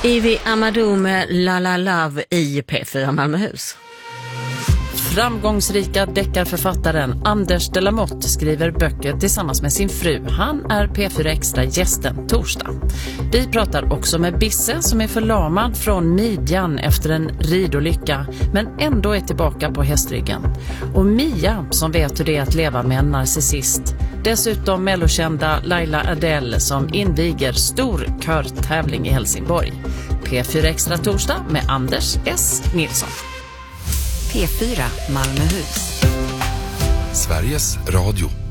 Ivy Amadou med La La Love i P4 Malmöhus. Framgångsrika deckarförfattaren Anders de la Motte skriver böcker tillsammans med sin fru. Han är P4 Extra gästen torsdag. Vi pratar också med Bisse som är förlamad från midjan efter en ridolycka men ändå är tillbaka på hästryggen. Och Mia som vet hur det är att leva med en narcissist. Dessutom mellokända Laila Adele som inviger stor körtävling i Helsingborg. P4 Extra torsdag med Anders S. Nilsson. P4 Malmöhus. Sveriges Radio.